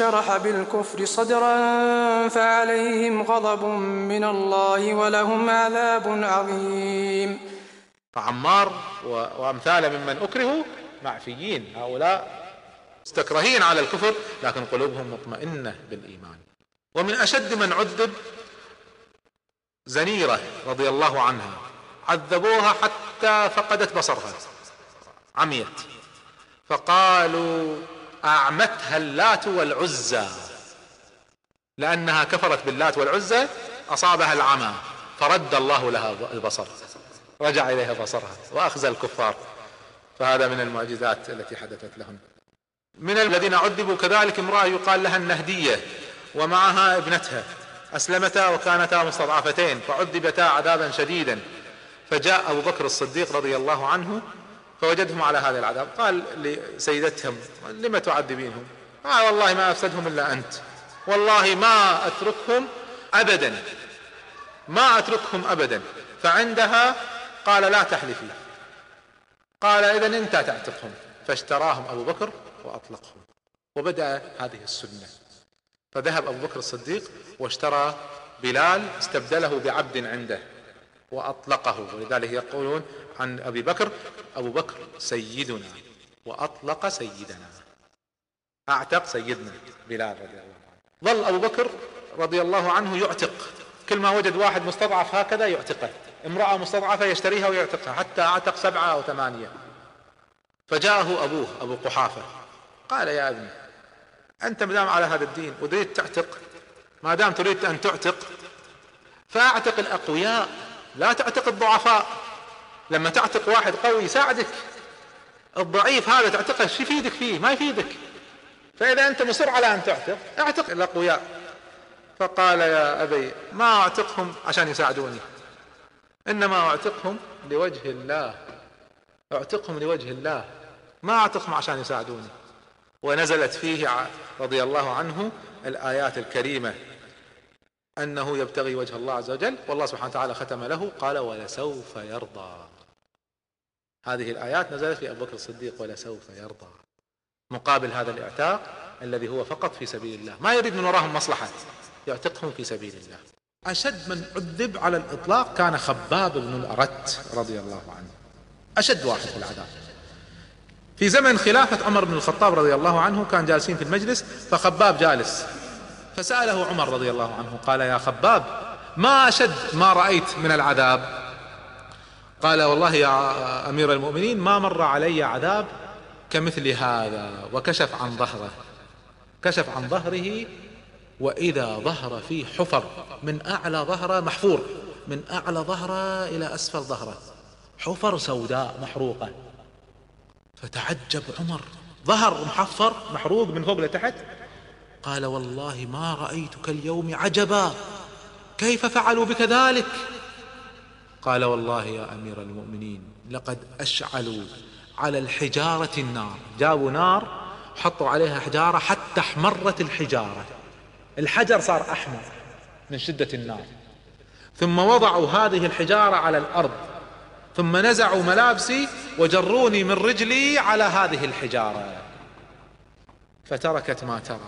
شرح بالكفر صدرا فعليهم غضب من الله ولهم عذاب عظيم. فعمار وأمثاله ممن أكرهوا معفيين، هؤلاء مستكرهين على الكفر لكن قلوبهم مطمئنة بالإيمان. ومن أشد من عذب زنيرة رضي الله عنها، عذبوها حتى فقدت بصرها، عميت، فقالوا أعمتها اللات والعزى، لأنها كفرت باللات والعزى أصابها العمى فرد الله لها البصر، رجع إليها بصرها وأخزى الكفار. فهذا من المعجزات التي حدثت لهم. من الذين عذبوا كذلك امرأة يقال لها النهدية ومعها ابنتها، أسلمتا وكانتا مستضعفتين فعذبتا عذابا شديدا، فجاء أبو بكر الصديق رضي الله عنه فوجدهم على هذا العذاب، قال لسيدتهم لم تعذبينهم؟ قال والله ما أفسدهم إلا أنت، والله ما أتركهم أبدا، ما أتركهم أبدا. فعندها قال لا تحلفي، قال إذن أنت تعتقهم، فاشتراهم أبو بكر وأطلقهم. وبدأ هذه السنة، فذهب أبو بكر الصديق واشترى بلال، استبدله بعبد عنده وأطلقه. ولذلك يقولون عن أبي بكر أبو بكر سيدنا وأطلق سيدنا، أعتق سيدنا بلال رضي الله عنه. ظل أبو بكر رضي الله عنه يعتق، كل ما وجد واحد مستضعف هكذا يعتقه، امرأة مستضعفة يشتريها ويعتقها، حتى أعتق 7 أو 8. فجاءه أبوه أبو قحافة قال يا ابني أنت مدام على هذا الدين وتريد تعتق، ما دام تريد أن تعتق فأعتق الأقوياء لا تعتق الضعفاء، لما تعتق واحد قوي يساعدك، الضعيف هذا تعتقه شو يفيدك فيه؟ ما يفيدك. فإذا أنت مصر على أن تعتق اعتق الأقوياء. فقال يا أبي ما أعتقهم عشان يساعدوني، إنما أعتقهم لوجه الله، أعتقهم لوجه الله، ما أعتقهم عشان يساعدوني. ونزلت فيه رضي الله عنه الآيات الكريمة أنه يبتغي وجه الله عز وجل، والله سبحانه وتعالى ختم له قال ولسوف يرضى. هذه الآيات نزلت في أبو بكر الصديق ولسوف يرضى، مقابل هذا الاعتاق الذي هو فقط في سبيل الله، ما يريد من وراهم مصلحة، يعتقهم في سبيل الله. أشد من عذب على الإطلاق كان خباب بن الأرت رضي الله عنه، أشد واحد في العذاب. في زمن خلافة عمر بن الخطاب رضي الله عنه كان جالسين في المجلس، فخباب جالس، فسأله عمر رضي الله عنه قال يا خباب ما أشد ما رأيت من العذاب؟ قال والله يا أمير المؤمنين ما مر علي عذاب كمثل هذا. وكشف عن ظهره، كشف عن ظهره، وإذا ظهر فيه حفر، من أعلى ظهره محفور، من أعلى ظهره إلى أسفل ظهره حفر سوداء محروقة. فتعجب عمر، ظهر محفر محروق من فوق لتحت. قال والله ما رأيتك اليوم عجبا، كيف فعلوا بك ذلك؟ قال والله يا أمير المؤمنين لقد أشعلوا على الحجارة النار، جابوا نار حطوا عليها حجارة حتى احمرت الحجارة، الحجر صار أحمر من شدة النار، ثم وضعوا هذه الحجارة على الأرض، ثم نزعوا ملابسي وجروني من رجلي على هذه الحجارة، فتركت ما ترى.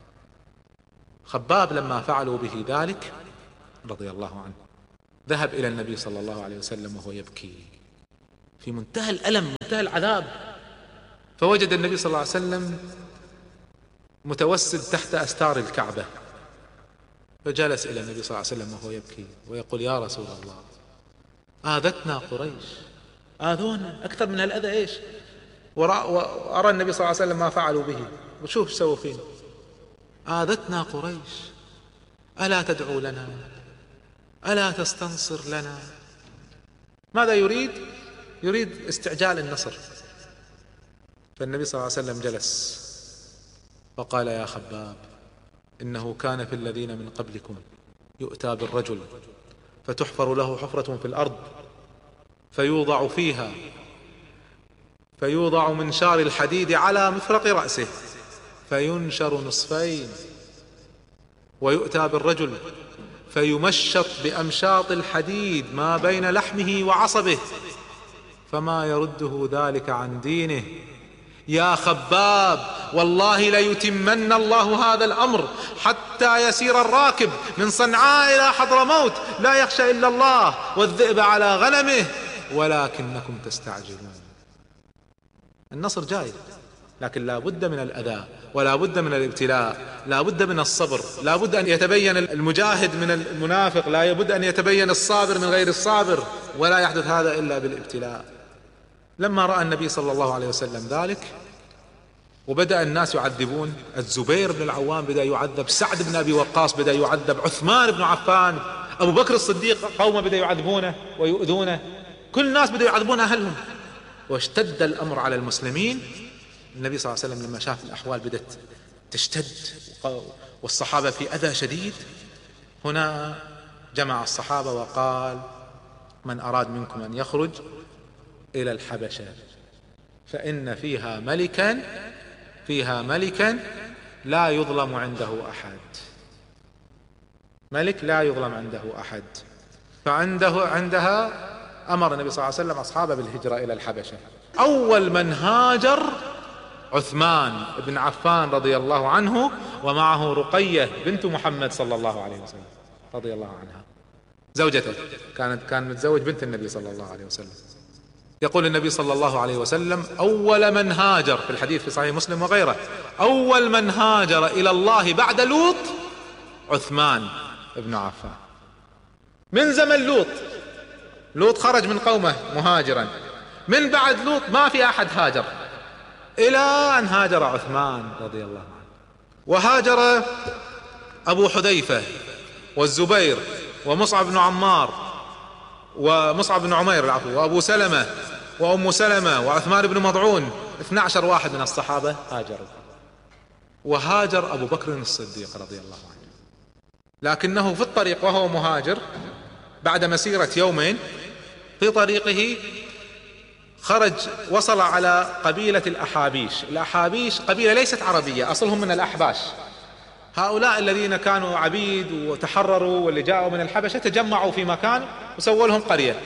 خباب لما فعلوا به ذلك رضي الله عنه ذهب إلى النبي صلى الله عليه وسلم وهو يبكي في منتهى الألم منتهى العذاب، فوجد النبي صلى الله عليه وسلم متوسد تحت أستار الكعبة، فجلس إلى النبي صلى الله عليه وسلم وهو يبكي ويقول يا رسول الله آذتنا قريش، آذونا أكثر من الأذى إيش، وأرى النبي صلى الله عليه وسلم ما فعلوا به، وشوف سووا فينا، آذتنا قريش ألا تدعو لنا، ألا تستنصر لنا؟ ماذا يريد؟ يريد استعجال النصر. فالنبي صلى الله عليه وسلم جلس فقال يا خباب إنه كان في الذين من قبلكم يؤتى بالرجل فتحفر له حفرة في الأرض فيوضع فيها، فيوضع منشار الحديد على مفرق رأسه فينشر نصفين، ويؤتى بالرجل فيمشط بأمشاط الحديد ما بين لحمه وعصبه فما يرده ذلك عن دينه، يا خباب والله ليتمن الله هذا الأمر حتى يسير الراكب من صنعاء إلى حضرموت لا يخشى إلا الله والذئب على غنمه ولكنكم تستعجلون. النصر جاي، لكن لا بد من الأذى ولا بد من الابتلاء، لا بد من الصبر، لا بد أن يتبين المجاهد من المنافق، لا بد أن يتبين الصابر من غير الصابر، ولا يحدث هذا إلا بالابتلاء. لما رأى النبي صلى الله عليه وسلم ذلك وبدأ الناس يعذبون، الزبير بن العوام بدأ يعذب، سعد بن أبي وقاص بدأ يعذب، عثمان بن عفان، أبو بكر الصديق قومه بدأ يعذبونه ويؤذونه، كل الناس بدأ يعذبون أهلهم، واشتد الأمر على المسلمين. النبي صلى الله عليه وسلم لما شاف الأحوال بدأت تشتد والصحابة في أذى شديد، هنا جمع الصحابة وقال: من أراد منكم أن يخرج إلى الحبشة فإن فيها ملكا لا يظلم عنده أحد، ملك لا يظلم عنده أحد. عندها أمر النبي صلى الله عليه وسلم أصحابه بالهجرة إلى الحبشة. أول من هاجر عثمان بن عفان رضي الله عنه، ومعه رقية بنت محمد صلى الله عليه وسلم رضي الله عنها، زوجته، كان متزوج بنت النبي صلى الله عليه وسلم. يقول النبي صلى الله عليه وسلم: أول من هاجر، في الحديث في صحيح مسلم وغيره، أول من هاجر إلى الله بعد لوط عثمان بن عفان. من زمن لوط خرج من قومه مهاجرا، من بعد لوط ما في أحد هاجر إلى أن هاجر عثمان رضي الله عنه. وهاجر أبو حذيفة والزبير ومصعب بن عمار ومصعب بن عمير وأبو سلمة وأم سلمة وعثمان بن مضعون، 12 واحد من الصحابة هاجروا. وهاجر أبو بكر الصديق رضي الله عنه، لكنه في الطريق وهو مهاجر بعد مسيرة يومين في طريقه خرج، وصل على قبيلة الأحابيش قبيلة ليست عربية، أصلهم من الأحباش، هؤلاء الذين كانوا عبيد وتحرروا واللي جاءوا من الحبشة تجمعوا في مكان وسووا لهم قرية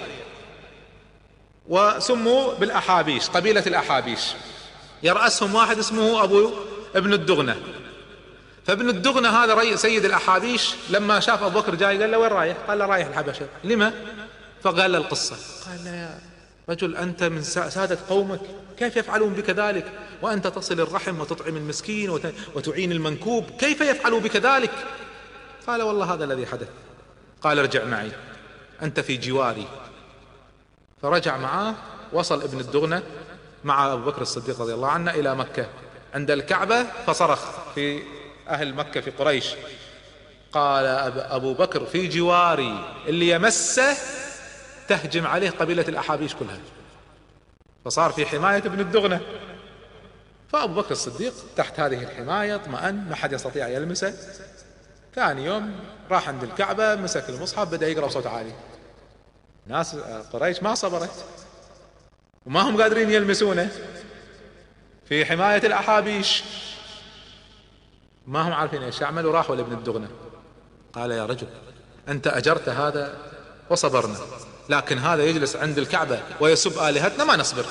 وسموا بالأحابيش، قبيلة الأحابيش. يرأسهم واحد اسمه ابن الدغنة. فابن الدغنة هذا سيد الأحابيش لما شاف أبو بكر جاي قال له: وين رايح؟ قال له: رايح الحبشة. لما؟ فقال له القصة. قال له: يا رجل أنت من سادة قومك، كيف يفعلون بك ذلك وأنت تصل الرحم وتطعم المسكين وتعين المنكوب، كيف يفعلوا بك ذلك؟ قال: والله هذا الذي حدث. قال: ارجع معي، أنت في جواري. فرجع معاه، وصل ابن الدغنة مع أبو بكر الصديق رضي الله عنه إلى مكة عند الكعبة، فصرخ في أهل مكة في قريش، قال: أبو بكر في جواري، اللي يمسه تهجم عليه قبيلة الأحابيش كلها. فصار في حماية ابن الدغنة. فأبو بكر الصديق تحت هذه الحماية اطمأن، ما حد يستطيع يلمسه. ثاني يوم راح عند الكعبة، مسك المصحف، بدأ يقرأ بصوت عالي. ناس قريش ما صبرت وما هم قادرين يلمسونه في حماية الأحابيش، ما هم عارفين ايش يعملوا. راحوا لابن الدغنة، قال: يا رجل أنت أجرت هذا وصبرنا، لكن هذا يجلس عند الكعبة ويسب آلهتنا، ما نصبر.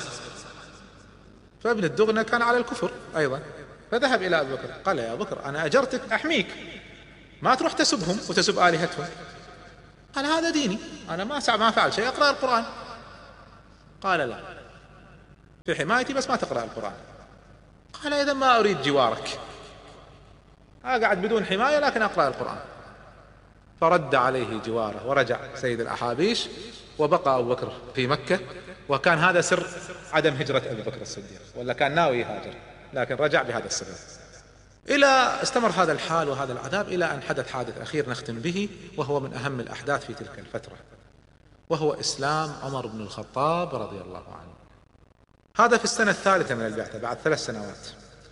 فابن الدغنة كان على الكفر أيضا، فذهب إلى أبي بكر قال: يا بكر أنا أجرتك أحميك، ما تروح تسبهم وتسب آلهتهم. قال: هذا ديني، أنا ما فعل شيء، أقرأ القرآن. قال: لا، في حمايتي بس ما تقرأ القرآن. قال: إذا ما أريد جوارك، أقعد بدون حماية لكن أقرأ القرآن. فرد عليه جواره ورجع سيد الأحابيش، وبقى أبو بكر في مكة. وكان هذا سر عدم هجرة أبي بكر الصديق، ولا كان ناوي يهاجر لكن رجع بهذا السبب. إلى استمر هذا الحال وهذا العذاب إلى أن حدث حادث أخير نختم به، وهو من أهم الأحداث في تلك الفترة، وهو إسلام عمر بن الخطاب رضي الله عنه. هذا في السنة الثالثة من البعثة، بعد 3 سنوات.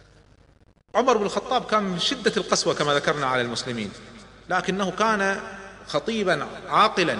عمر بن الخطاب كان من شدة القسوة كما ذكرنا على المسلمين، لكنه كان خطيبا عاقلا،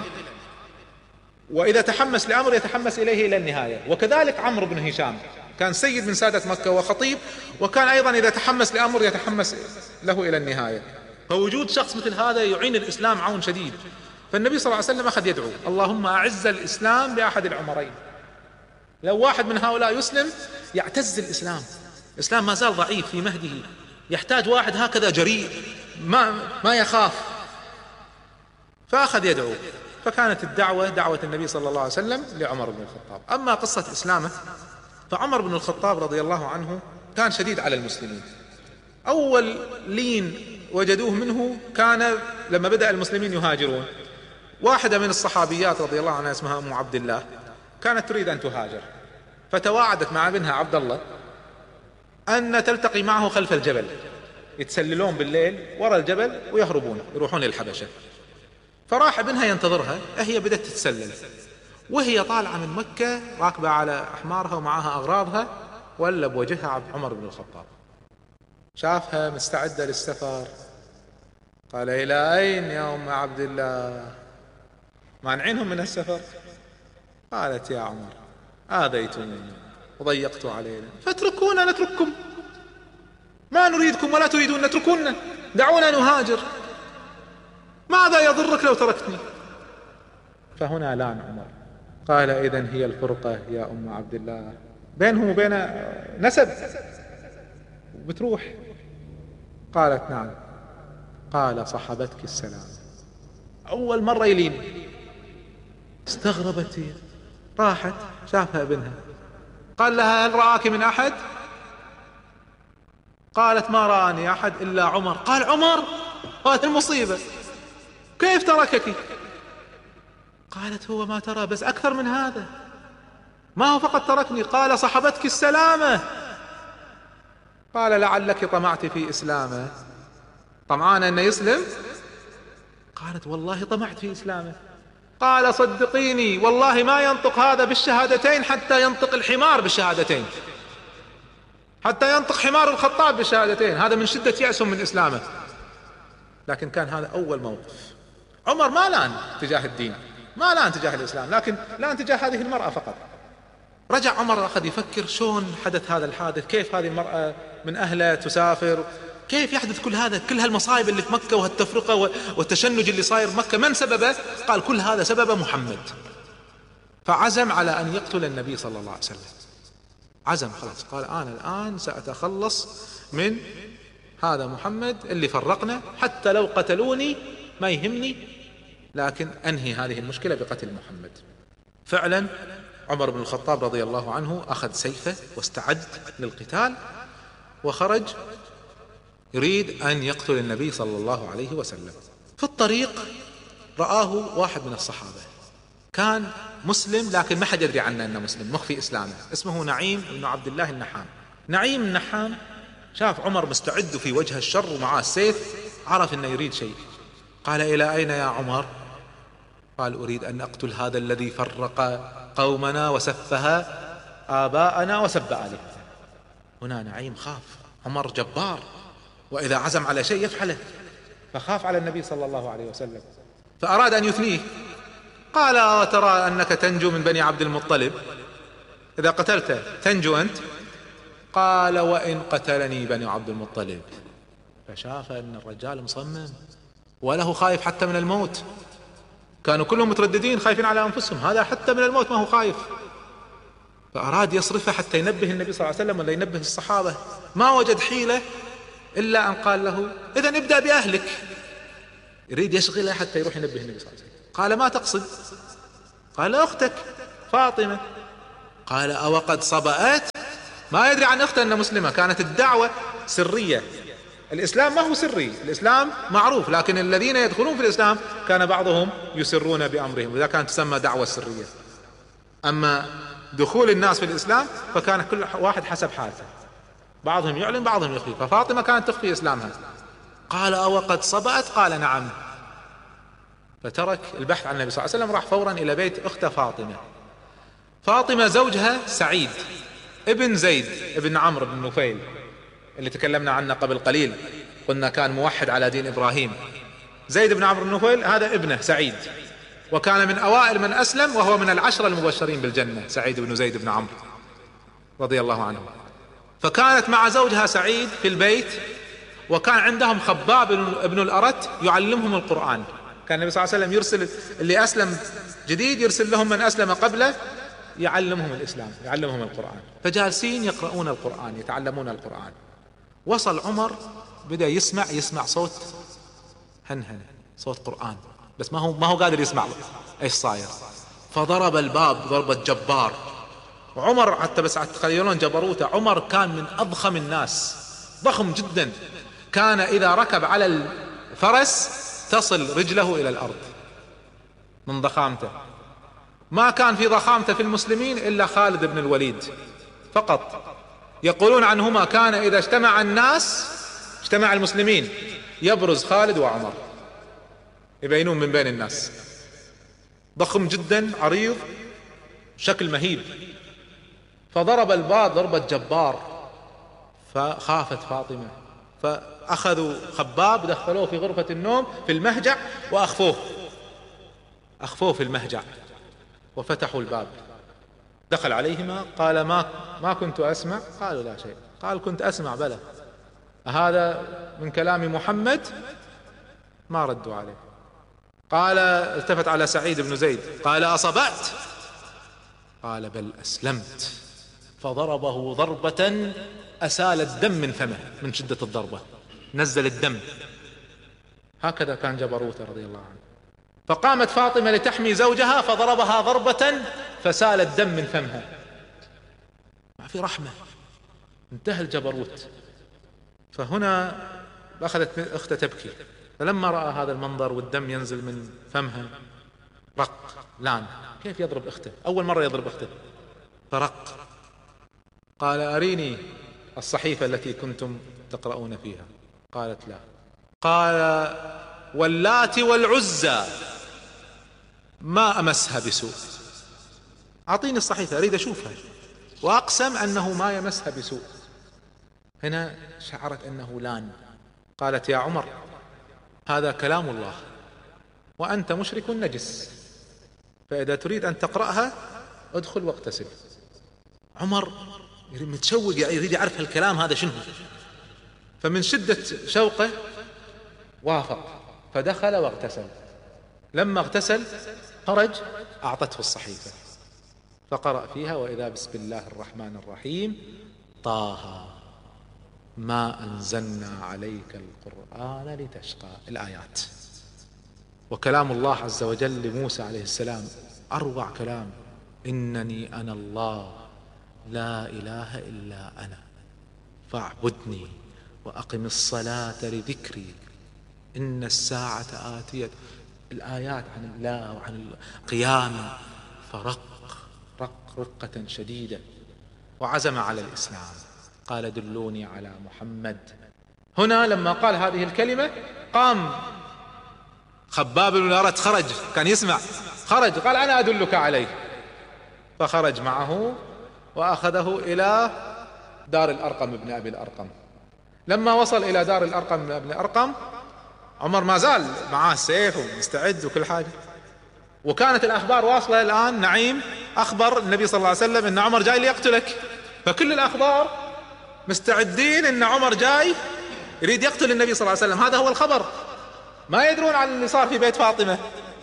وإذا تحمس لأمر يتحمس إليه إلى النهاية. وكذلك عمرو بن هشام كان سيد من سادة مكة وخطيب، وكان أيضا إذا تحمس لأمر يتحمس له إلى النهاية. فوجود شخص مثل هذا يعين الإسلام عون شديد. فالنبي صلى الله عليه وسلم أخذ يدعو: اللهم أعز الإسلام بأحد العمرين. لو واحد من هؤلاء يسلم يعتز الإسلام الإسلام ما زال ضعيف في مهده، يحتاج واحد هكذا جريء ما يخاف. فأخذ يدعو، فكانت الدعوة دعوة النبي صلى الله عليه وسلم لعمر بن الخطاب. أما قصة إسلامه، فعمر بن الخطاب رضي الله عنه كان شديد على المسلمين. أول لين وجدوه منه كان لما بدأ المسلمين يهاجرون. واحدة من الصحابيات رضي الله عنها اسمها أم عبد الله كانت تريد أن تهاجر، فتواعدت مع ابنها عبد الله أن تلتقي معه خلف الجبل، يتسللون بالليل وراء الجبل ويهربون يروحون للحبشة. فراح ابنها ينتظرها، هي بدأت تتسلل، وهي طالعة من مكة راكبة على أحمارها ومعها أغراضها، ولا بوجهها عمر بن الخطاب. شافها مستعدة للسفر، قال: إلى أين يا أم عبد الله؟ مانعينهم من السفر؟ قالت: يا عمر، آذيتموني وضيقت علينا، فاتركونا نترككم، ما نريدكم ولا تريدون، نتركونا، دعونا نهاجر، ماذا يضرك لو تركتني؟ فهنا لان عمر، قال: إذن هي الفرقة يا أم عبد الله، بينهم وبين نسب بتروح. قالت: نعم. قال: صحبتك السلام. أول مرة يلين، استغربت هي، راحت شافها ابنها، قال لها: هل رآك من أحد؟ قالت: ما رآني أحد إلا عمر. قال: عمر؟ هذه المصيبة، كيف تركك؟ قالت: هو ما ترى، بس أكثر من هذا، ما هو فقط تركني، قال: صحبتك السلامة. قال: لعلك طمعت في إسلامه، طمعان أن يسلم؟ قالت: والله طمعت في إسلامه. قال: صدقيني والله ما ينطق هذا بالشهادتين حتى ينطق الحمار بالشهادتين، حتى ينطق حمار الخطاب بالشهادتين، هذا من شدة يأسهم من إسلامه. لكن كان هذا أول موقف. عمر ما لان تجاه الدين، ما لان تجاه الإسلام، لكن لان تجاه هذه المرأة فقط. رجع عمر أخذ يفكر شلون حدث هذا الحادث، كيف هذه المرأة من أهله تسافر، كيف يحدث كل هذا، كل هالمصايب اللي في مكة وهالتفرقة والتشنج اللي صاير في مكة، من سببه؟ قال: كل هذا سببه محمد. فعزم على أن يقتل النبي صلى الله عليه وسلم، عزم خلاص، قال: أنا الآن سأتخلص من هذا محمد اللي فرقنا، حتى لو قتلوني ما يهمني، لكن أنهي هذه المشكلة بقتل محمد. فعلا عمر بن الخطاب رضي الله عنه أخذ سيفه واستعد للقتال، وخرج يريد أن يقتل النبي صلى الله عليه وسلم. في الطريق رآه واحد من الصحابة، كان مسلم لكن ما حد يدري عنه أنه مسلم، مخفي إسلامه، اسمه نعيم بن عبد الله النحام. نعيم النحام شاف عمر مستعد في وجه الشر ومعاه السيف، عرف أنه يريد شيء. قال: إلى أين يا عمر؟ قال: أريد أن أقتل هذا الذي فرق قومنا وسفه آباءنا وسب آلهتنا. هنا نعيم خاف، عمر جبار، وإذا عزم على شيء يفعله، فخاف على النبي صلى الله عليه وسلم، فأراد أن يثنيه. قال: وترى أنك تنجو من بني عبد المطلب، إذا قتلت تنجو أنت؟ قال: وإن قتلني بني عبد المطلب. فشاف أن الرجال مصمم، وله خايف حتى من الموت، كانوا كلهم مترددين خايفين على أنفسهم، هذا حتى من الموت ما هو خايف. فأراد يصرفه حتى ينبه النبي صلى الله عليه وسلم ولا ينبه الصحابة، ما وجد حيلة إلا أن قال له: إذا ابدأ بأهلك. يريد يشغله حتى يروح ينبه النبي صلى الله عليه وسلم. قال: ما تقصد؟ قال: أختك فاطمة. قال: أو قد صبأت؟ ما يدري عن أخته أنها مسلمة، كانت الدعوة سرية، الإسلام ما هو سري، الإسلام معروف، لكن الذين يدخلون في الإسلام كان بعضهم يسرون بأمرهم، وإذا كانت تسمى دعوة سرية. أما دخول الناس في الإسلام فكان كل واحد حسب حالته، بعضهم يعلن بعضهم يخفي، ففاطمة كانت تخفي إسلامها. قال: أو قد صبأت؟ قال: نعم. فترك البحث عن النبي صلى الله عليه وسلم، راح فورا إلى بيت أخته فاطمة. فاطمة زوجها سعيد ابن زيد ابن عمرو بن نفيل اللي تكلمنا عنه قبل قليل، قلنا كان موحد على دين إبراهيم. زيد بن عمرو بن نفيل هذا ابنه سعيد، وكان من أوائل من أسلم، وهو من العشرة المبشرين بالجنة، سعيد بن زيد بن عمرو رضي الله عنه. فكانت مع زوجها سعيد في البيت، وكان عندهم خباب بن الأرت يعلمهم القرآن. كان النبي صلى الله عليه وسلم يرسل اللي أسلم جديد، يرسل لهم من أسلم قبله يعلمهم الإسلام، يعلمهم القرآن، فجالسين يقرؤون القرآن، يتعلمون القرآن. وصل عمر بدأ يسمع صوت هنهنة، صوت قرآن، بس ما هو قادر يسمع ايش صاير. فضرب الباب ضربة جبار. وعمر حتى بس تخيلون جبروته، عمر كان من أضخم الناس، ضخم جدا، كان إذا ركب على الفرس تصل رجله إلى الأرض من ضخامته. ما كان في ضخامته في المسلمين إلا خالد بن الوليد فقط. يقولون عنهما كان إذا اجتمع الناس، اجتمع المسلمين، يبرز خالد وعمر يبينون من بين الناس. ضخم جدا، عريض، شكل مهيب. فضرب الباب ضربة جبار، فخافت فاطمة، فأخذوا خباب دخلوه في غرفة النوم في المهجع وأخفوه في المهجع، وفتحوا الباب. دخل عليهما قال ما كنت أسمع. قالوا لا شيء. قال كنت أسمع. بلى. هذا من كلام محمد؟ ما ردوا عليه. قال التفت على سعيد بن زيد قال أصبعت؟ قال بل أسلمت. فضربه ضربة أسال الدم من فمه من شدة الضربة، نزل الدم. هكذا كان جبروته رضي الله عنه. فقامت فاطمة لتحمي زوجها فضربها ضربة فسال الدم من فمها. ما في رحمة، انتهى الجبروت. فهنا أخذت أخته تبكي، فلما رأى هذا المنظر والدم ينزل من فمها رق، لان كيف يضرب أخته؟ أول مرة يضرب أخته. فرق. قال أريني الصحيفة التي كنتم تقرؤون فيها. قالت لا. قال واللات والعزى ما أمسها بسوء، أعطيني الصحيفة أريد أشوفها. وأقسم أنه ما يمسها بسوء. هنا شعرت أنه لان. قالت يا عمر هذا كلام الله وأنت مشرك نجس، فإذا تريد أن تقرأها ادخل واغتسل. عمر متشوق يريد يعرف الكلام هذا شنو، فمن شدة شوقه وافق، فدخل واغتسل. لما اغتسل خرج أعطته الصحيفة فقرأ فيها وإذا بسم الله الرحمن الرحيم طه ما أنزلنا عليك القرآن لتشقى، الآيات. وكلام الله عز وجل لموسى عليه السلام أروع كلام: إنني أنا الله لا إله إلا أنا فاعبدني وأقم الصلاة لذكري إن الساعة آتية. الآيات عن الله وعن القيامة. رقة شديدة، وعزم على الإسلام. قال دلوني على محمد. هنا لما قال هذه الكلمة قام خباب بن الأرت، خرج، كان يسمع، خرج قال أنا أدلك عليه. فخرج معه وأخذه إلى دار الأرقم ابن أبي الأرقم. لما وصل إلى دار الأرقم ابن أبي الأرقم عمر ما زال معاه السيف ومستعد وكل حاجة، وكانت الأخبار واصلة الآن. نعيم أخبر النبي صلى الله عليه وسلم أن عمر جاي ليقتلك، فكل الأخبار مستعدين أن عمر جاي يريد يقتل النبي صلى الله عليه وسلم. هذا هو الخبر، ما يدرون عن اللي صار في بيت فاطمة،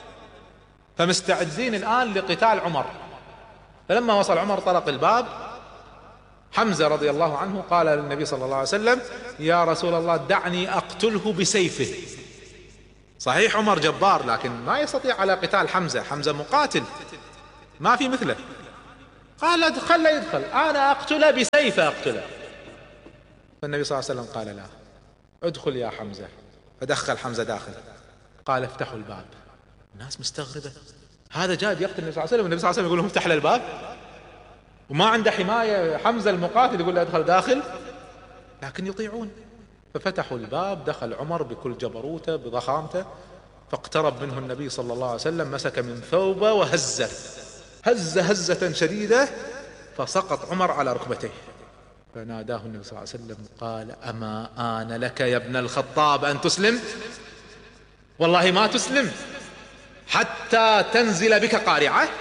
فمستعدين الآن لقتال عمر. فلما وصل عمر طرق الباب. حمزة رضي الله عنه قال للنبي صلى الله عليه وسلم يا رسول الله دعني أقتله بسيفه. صحيح عمر جبار لكن ما يستطيع على قتال حمزة، حمزة مقاتل ما في مثله. قال خله يدخل، أنا أقتله بسيفه أقتله. فالنبي صلى الله عليه وسلم قال لا، ادخل يا حمزة. فدخل حمزة داخل. قال افتحوا الباب. الناس مستغربة، هذا جاي يقتل النبي صلى الله عليه وسلم، النبي صلى الله عليه وسلم يقول لهم افتح له الباب، وما عنده حماية. حمزة المقاتل يقول له ادخل داخل، لكن يطيعون. ففتحوا الباب. دخل عمر بكل جبروته بضخامته، فاقترب منه النبي صلى الله عليه وسلم، مسك من ثوبه وهزه هزة شديدة، فسقط عمر على ركبتيه. فناداه النبي صلى الله عليه وسلم قال أما آن لك يا ابن الخطاب أن تسلم؟ والله ما تسلم حتى تنزل بك قارعة.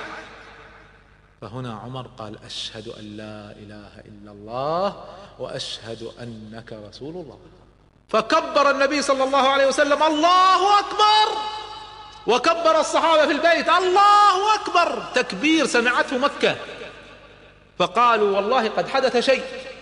فهنا عمر قال أشهد أن لا إله إلا الله وأشهد أنك رسول الله. فكبر النبي صلى الله عليه وسلم الله أكبر، وكبر الصحابة في البيت الله أكبر، تكبير سمعته مكة. فقالوا والله قد حدث شيء،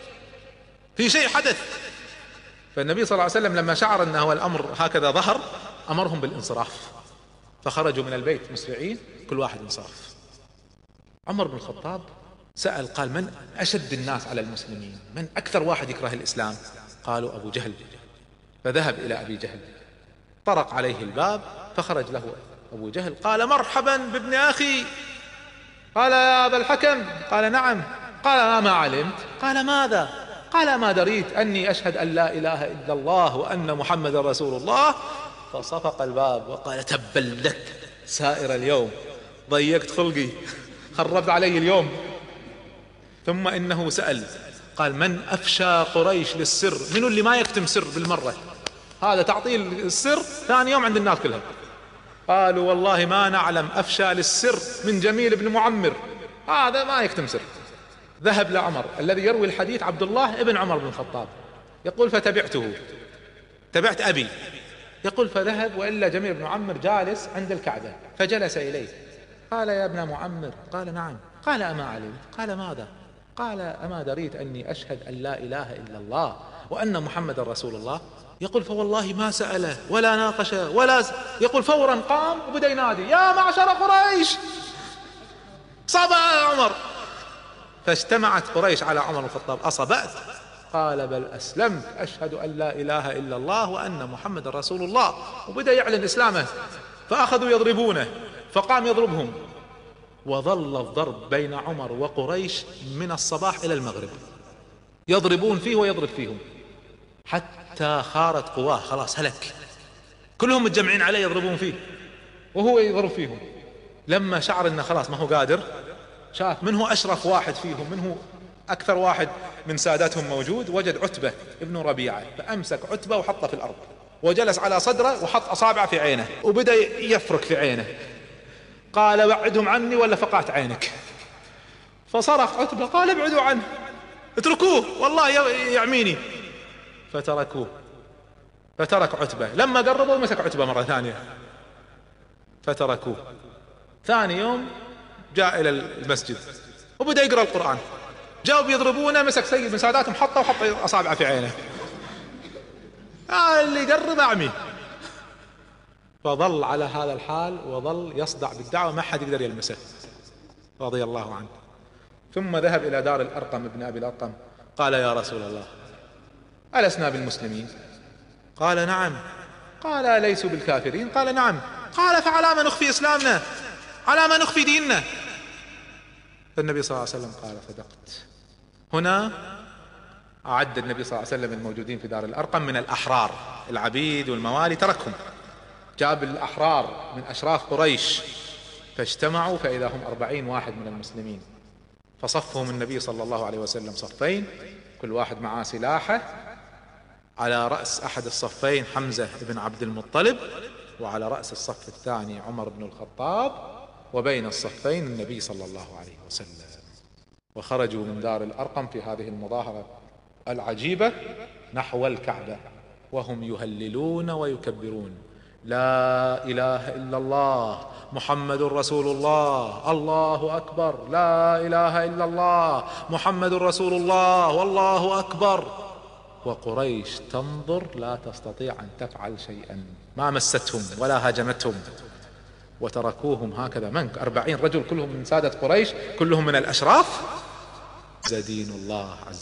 في شيء حدث. فالنبي صلى الله عليه وسلم لما شعر أنه الأمر هكذا ظهر أمرهم بالانصراف، فخرجوا من البيت مسرعين، كل واحد انصرف. عمر بن الخطاب سأل قال: من أشد الناس على المسلمين؟ من أكثر واحد يكره الإسلام؟ قالوا: أبو جهل. فذهب إلى أبي جهل، طرق عليه الباب، فخرج له أبو جهل قال: مرحبا بابن أخي. قال: يا أبا الحكم. قال: نعم. قال: ما علمت؟ قال: ماذا؟ قال: ما دريت أني أشهد أن لا إله إلا الله وأن محمد رسول الله. فصفق الباب وقال: تبا لك سائر اليوم، ضيقت خلقي، خربت علي اليوم. ثم إنه سأل قال: من أفشى قريش للسر؟ منو اللي ما يكتم سر بالمرة؟ هذا تعطيه السر ثاني يوم عند الناس كلها. قالوا: والله ما نعلم أفشى للسر من جميل بن معمر، هذا ما يكتم سر. ذهب لعمر، الذي يروي الحديث عبد الله ابن عمر بن الخطاب، يقول: فتبعته، تبعت أبي. يقول: فذهب وإلا جميل بن معمر جالس عند الكعبة، فجلس إليه. قال: يا ابن معمر. قال: نعم. قال: أما علمت؟ قال: ماذا؟ قال: أما دريت أني أشهد أن لا إله إلا الله وأن محمد رسول الله؟ يقول: فوالله ما سأله ولا ناقشه يقول: فورا قام وبدأ ينادي: يا معشر قريش، صبأ عمر. فاجتمعت قريش على عمر بن الخطاب: أصبأت؟ قال: بل أسلمت، أشهد أن لا إله إلا الله وأن محمد رسول الله. وبدأ يعلن إسلامه. فأخذوا يضربونه، فقام يضربهم، وظل الضرب بين عمر وقريش من الصباح إلى المغرب، يضربون فيه ويضرب فيهم حتى خارت قواه، خلاص هلك، كلهم متجمعين عليه يضربون فيه وهو يضرب فيهم. لما شعر انه خلاص ما هو قادر، شاف من هو أشرف واحد فيهم، من هو أكثر واحد من ساداتهم موجود، وجد عتبة ابن ربيعة، فأمسك عتبة وحطه في الأرض، وجلس على صدره وحط أصابعه في عينه وبدأ يفرك في عينه. قال: بعدهم عني ولا فقعت عينك. فصرخ عتبة قال: ابعدوا عنه، اتركوه والله يعميني. فتركوه، فترك عتبة. لما قربوا مسك عتبة مرة ثانية، فتركوه. ثاني يوم جاء إلى المسجد وبدأ يقرأ القرآن، جاءوا بيضربونه، مسك سيد من ساداتهم حطه وحط أصابعه في عينه، اللي يقرب أعمي. فظل على هذا الحال وظل يصدع بالدعوة، ما حد يقدر يلمسه رضي الله عنه. ثم ذهب إلى دار الأرقم ابن أبي الأرقم، قال: يا رسول الله، ألسنا بالمسلمين؟ قال: نعم. قال: أليسوا بالكافرين؟ قال: نعم. قال: فعلى ما نخفي إسلامنا؟ على ما نخفي ديننا؟ فالنبي صلى الله عليه وسلم قال: صدقت. هنا أعد النبي صلى الله عليه وسلم الموجودين في دار الأرقم من الأحرار، العبيد والموالي تركهم، جاب الأحرار من أشراف قريش، فاجتمعوا فإذا هم 40 واحد من المسلمين، فصفهم النبي صلى الله عليه وسلم صفين، كل واحد معاه سلاحه. على رأس أحد الصفين حمزة بن عبد المطلب، وعلى رأس الصف الثاني عمر بن الخطاب، وبين الصفين النبي صلى الله عليه وسلم. وخرجوا من دار الأرقم في هذه المظاهرة العجيبة نحو الكعبة وهم يهللون ويكبرون: لا إله إلا الله محمد رسول الله، الله أكبر، لا إله إلا الله محمد رسول الله، والله أكبر. وقريش تنظر لا تستطيع أن تفعل شيئا، ما مستهم ولا هاجمتهم، وتركوهم هكذا. من 40 رجل كلهم من سادة قريش، كلهم من الأشراف. دين الله عز